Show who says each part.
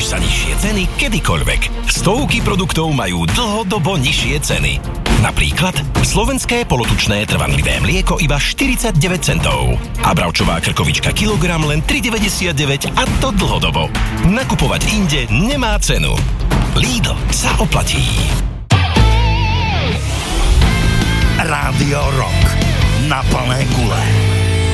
Speaker 1: sa nižšie ceny kedykoľvek. Stovky produktov majú dlhodobo nižšie ceny. Napríklad slovenské polotučné trvanlivé mlieko iba 49 centov a bravčová krkovička kilogram len 3,99 a to dlhodobo. Nakupovať inde nemá cenu. Lidl sa oplatí.
Speaker 2: Rádio Rock na plné gule.